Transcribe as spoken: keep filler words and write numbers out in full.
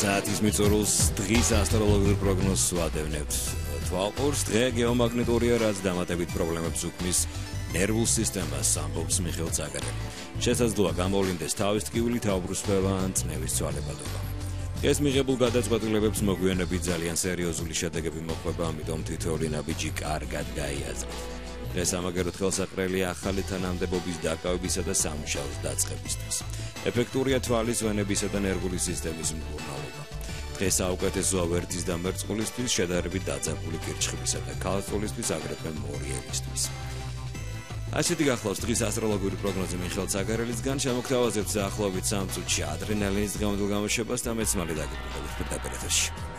საათის მიწურულს დღის ასტროლოგიურ პროგნოზს ვადევნებთ. თვალყურს დღე გეომაგნიტურია, რაც დამატებით პრობლემებს უქმნის ნერვულ სისტემას, ამბობს მიხეილ ცაგარელი. შესაძლოა გამოვლინდეს თავის ტკივილი, თავბრუსფევა ან წნევის ცვალებადობა. ეს მიღებულ გადაწყვეტილებებს მოგვიანებით ძალიან სერიოზული შედეგები მოხვდება, ამიტომ თითოეული ნაბიჯი კარგად გაიაზრეთ. დღეს ამაგეროთ ხელსაყრელია ახალი თანამდებობის დაკავებისა და სამუშაოს დაწყებისთვის. ეფექტურია თვალის, ვენებისა და ნერვული სისტემის მკურნალობა. დღეს საუკეთესოა ვერძის და მერწყულისთვის, შედარებით დაძაბული კირჩხიბისა და ქალწულისთვის, აგრეთვე მორიელისთვის. ასეთი გახლავს დღის ასტროლოგიური პროგნოზი მიხეილ ცაგარელისგან. შემოგთავაზებთ დაახლოებით სამ წუთში ადრენალინის დღევანდელ გამოშვებას და მეც მალე დაგიბრუნდებით პირდაპირ ეთერში.